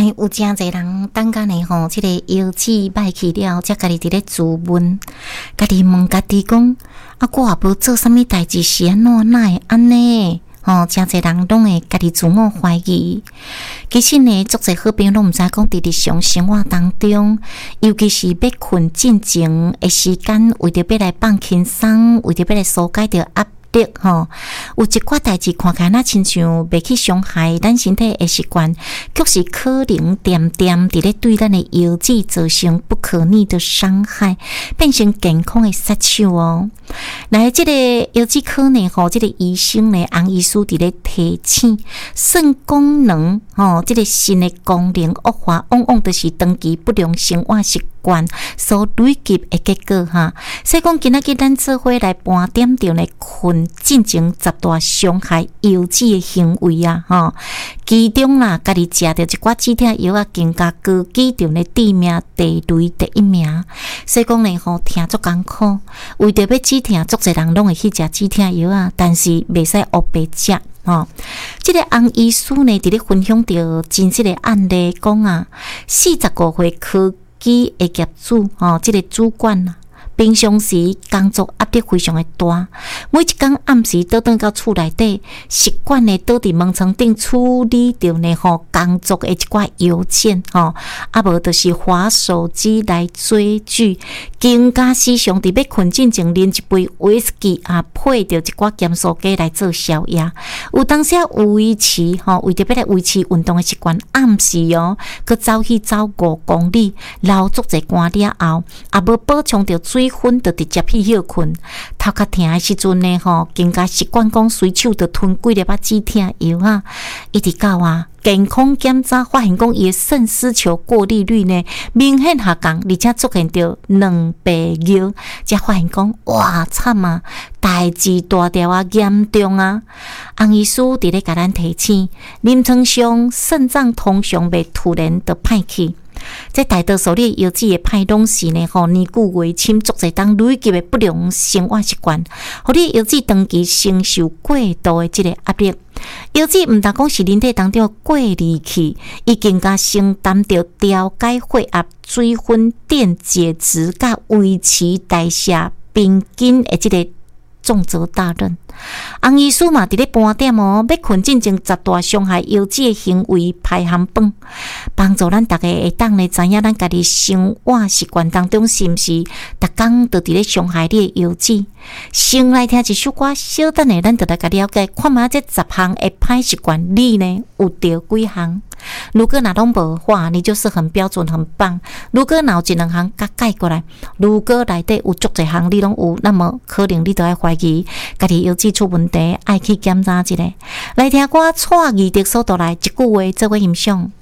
有真侪人等甲呢吼，即个腰子歹去了，才家己伫咧自问，家己问家己讲，啊，我也无做啥物代志，是安怎哪会安尼？真侪人拢会家己自我怀疑。其实呢，足侪好朋友拢毋知讲，伫日常生活当中，尤其是要困进前的时间，为着要来放轻松，为着要来疏解着压力，有一寡代志看起来亲像袂去伤害咱身体的习惯，却是可能点点伫咧对咱的腰子造成不可逆的伤害，变成健康的杀手哦。来，这个腰子科呢，这个医生呢，洪医师伫咧提醒，肾功能这个肾的功能恶化，往往就是长期不良生活习惯所累积的结果哈。所以讲，今仔日咱做伙来盘点着呢困进前10大伤害腰子的行为啊其中啦，家己食着一寡止痛药啊，更加高举着呢地名地雷第一名。所以讲呢听足艰苦，为着要止痛，足侪人拢会去食止痛药啊，但是袂使黑白食。这个洪医师呢，伫咧分享着真实的案例，讲啊，45岁科技的业主这个主管啊，平常时工作压力非常的大，每一天暗时倒转到厝内底，习惯呢倒伫门床顶处理着呢工作的一寡邮件啊无就是滑手机来追剧，更加时常伫要困进前啉一杯威士忌配着一寡咸酥鸡来做宵夜。有当时维持为着要来维持运动的习惯，暗时佮走去走5公里，流足侪汗了后，也无补充着水分，就直接去休困。头壳痛的时阵呢，更加习惯讲随手就吞几粒止痛药啊，一直到健康检查发现讲伊的肾丝球过滤率呢明显下降，而且出现着两白尿，才发现讲哇惨啊，代志大条啊，严重啊！洪医师伫咧甲咱提醒，临床上肾脏通常袂突然就歹去。这大多数你腰子的歹拢是呢年久月深，足侪当累积的不良生活习惯，互你腰子长期承受过度的这个压力。腰子毋但讲是人体当中的过滤器，伊更加承担着调解血压、水分、电解质甲维持代谢平均的这个重责大任。洪医师嘛伫咧盘点要困进前10大伤害腰子的行为排行榜，帮助咱大家会当呢知影咱家己生活习惯当中是毋是逐工都伫咧伤害你的腰子。先来听一首歌，小等下咱就来甲了解，看嘛这10项的歹习惯，你呢有着几项？如果哪拢无话，你就是很标准很棒。如果哪有一两项甲改过来，如果内底有足侪项你拢有，那么可能你就要怀疑家己腰子出问题，爱去检查一下。来听歌，带耳的速度来，一句话做伙欣赏。